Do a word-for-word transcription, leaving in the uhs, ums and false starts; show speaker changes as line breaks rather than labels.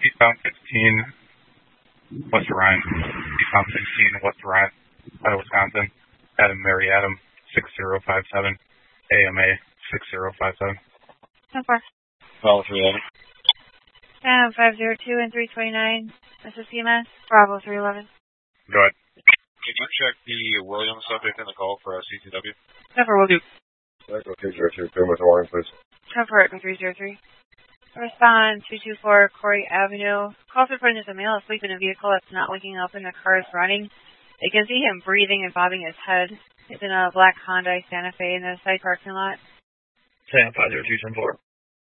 Eastbound sixteen, West Orion. Eastbound sixteen, West Orion, out of Wisconsin. Adam Mary Adam, six zero five seven. A M A, six zero five seven.
ten four.
Bravo three eleven.
Um, five zero two and three twenty-nine. This is C M S. Bravo three eleven.
Go ahead.
Can you check the Williams subject in the call for a C T W?
ten four will do.
Echo two zero two, Puma to Warren, please.
ten four, Echo three zero three. Respond two two four, Corey Avenue. Calls reporting there's a male asleep in a vehicle that's not waking up and the car is running. They can see him breathing and bobbing his head. It's in a black Hyundai Santa Fe in the side parking lot.
Sam five zero two ten four.